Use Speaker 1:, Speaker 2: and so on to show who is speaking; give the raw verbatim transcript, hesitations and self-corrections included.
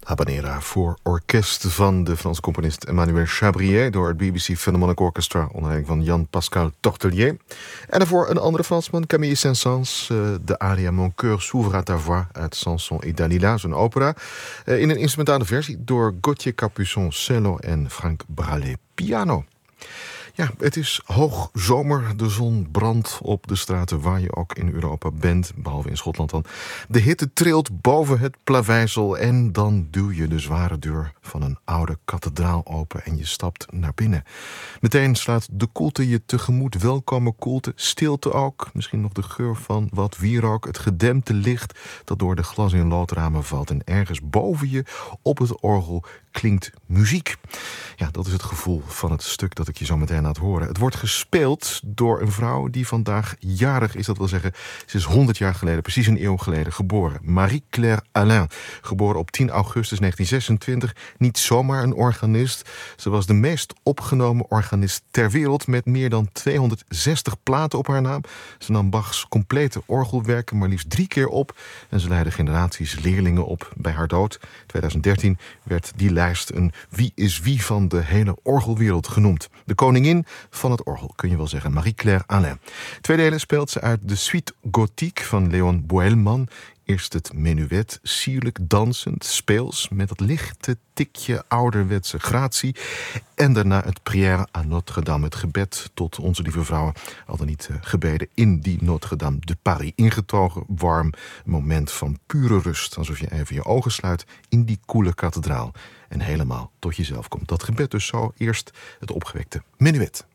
Speaker 1: Habanera voor orkest van de Franse componist Emmanuel Chabrier door het B B C Philharmonic Orchestra onder leiding van Jan-Pascal Tortelier. En daarvoor een andere Fransman, Camille Saint-Saëns, uh, de aria Mon cœur s'ouvre à ta voix uit Samson et Dalila, zo'n opera, uh, in een instrumentale versie door Gauthier Capuçon cello en Frank Bralet piano. Ja, het is hoog zomer. De zon brandt op de straten waar je ook in Europa bent, behalve in Schotland dan. De hitte trilt boven het plaveisel en dan duw je de zware deur van een oude kathedraal open en je stapt naar binnen. Meteen slaat de koelte je tegemoet. Welkome koelte, stilte ook. Misschien nog de geur van wat wierook, het gedempte licht dat door de glas- en loodramen valt. En ergens boven je op het orgel klinkt muziek. Ja, dat is het gevoel van het stuk dat ik je zo meteen laat horen. Het wordt gespeeld door een vrouw die vandaag jarig is. Dat wil zeggen, ze is honderd jaar geleden, precies een eeuw geleden, geboren. Marie-Claire Alain, geboren op tien augustus negentien zesentwintig. Niet zomaar een organist. Ze was de meest opgenomen organist ter wereld met meer dan tweehonderdzestig platen op haar naam. Ze nam Bachs complete orgelwerken maar liefst drie keer op. En ze leidde generaties leerlingen op. Bij haar dood, twintig dertien, werd die lijst een wie is wie van de hele orgelwereld genoemd. De koningin van het orgel, kun je wel zeggen, Marie-Claire Alain. Twee delen speelt ze uit de Suite Gothique van Léon Boëlman. Eerst het menuet, sierlijk dansend, speels, met dat lichte tikje ouderwetse gratie. En daarna het Prière à Notre-Dame, het gebed tot Onze Lieve Vrouwen, al dan niet uh, gebeden in die Notre-Dame de Paris. Ingetogen, warm, moment van pure rust, alsof je even je ogen sluit in die koele kathedraal en helemaal tot jezelf komt. Dat gebed dus zo, eerst het opgewekte menuet.